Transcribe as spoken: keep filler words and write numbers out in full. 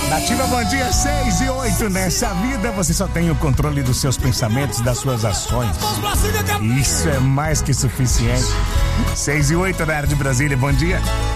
Nativa, bom dia, seis e oito. Nessa vida você só tem o controle dos seus pensamentos, das suas ações. Isso é mais que suficiente. seis e oito na área de Brasília, bom dia.